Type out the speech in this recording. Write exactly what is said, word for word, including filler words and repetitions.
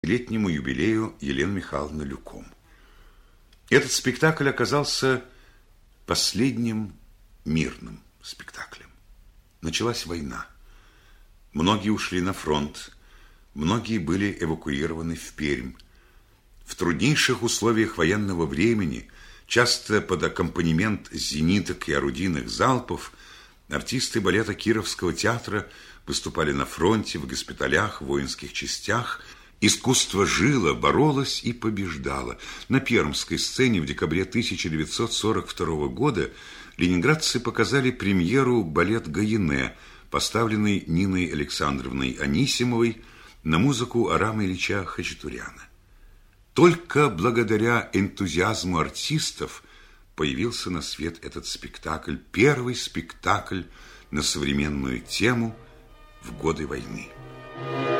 летнему юбилею Елены Михайловны Люком. Этот спектакль оказался последним мирным спектаклем. Началась война. Многие ушли на фронт, многие были эвакуированы в Пермь. В труднейших условиях военного времени, часто под аккомпанемент зениток и орудийных залпов, артисты балета Кировского театра выступали на фронте, в госпиталях, в воинских частях. Искусство жило, боролось и побеждало. На пермской сцене в декабре тысяча девятьсот сорок второго года ленинградцы показали премьеру балет «Гаине», поставленный Ниной Александровной Анисимовой на музыку Арама Ильича Хачатуряна. Только благодаря энтузиазму артистов появился на свет этот спектакль, первый спектакль на современную тему в годы войны.